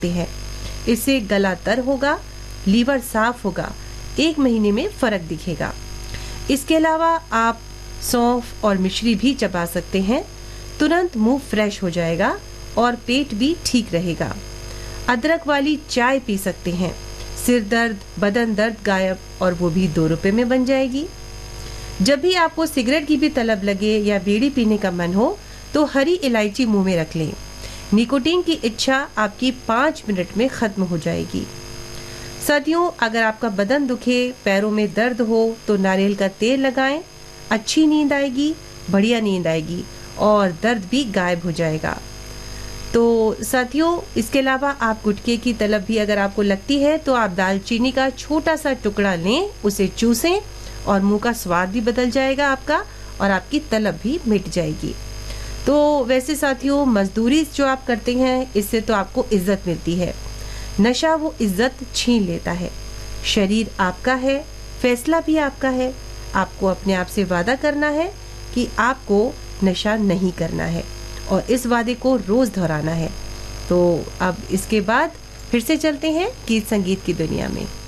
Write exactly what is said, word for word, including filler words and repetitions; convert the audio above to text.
हैं। इससे गला तर होगा, लीवर साफ होगा, एक महीने में फर्क दिखेगा। इसके अलावा आप सौंफ और मिश्री भी चबा सकते हैं, तुरंत मुंह फ्रेश हो जाएगा और पेट भी ठीक रहेगा। अदरक वाली चाय पी सकते हैं, सिर दर्द, बदन दर्द गायब, और वो भी दो रुपए में बन जाएगी। जब भी आपको सिगरेट की भी तलब लगे या बीड़ी पीने का मन हो तो हरी इलायची मुंह में रख लें। निकोटीन की इच्छा आपकी पाँच मिनट में खत्म हो जाएगी। साथियों, अगर आपका बदन दुखे, पैरों में दर्द हो तो नारियल का तेल लगाएं, अच्छी नींद आएगी, बढ़िया नींद आएगी और दर्द भी गायब हो जाएगा। तो साथियों, इसके अलावा आप गुटखे की तलब भी अगर आपको लगती है तो आप दालचीनी का छोटा सा टुकड़ा लें, उसे चूसें और मुंह का स्वाद भी बदल जाएगा आपका और आपकी तलब भी मिट जाएगी। तो वैसे साथियों, मजदूरी जो आप करते हैं इससे तो आपको इज्जत मिलती है, नशा वो इज्जत छीन लेता है। शरीर आपका है, फैसला भी आपका है। आपको अपने आप से वादा करना है कि आपको नशा नहीं करना है और इस वादे को रोज दोहराना है। तो अब इसके बाद फिर से चलते हैं गीत संगीत की दुनिया में।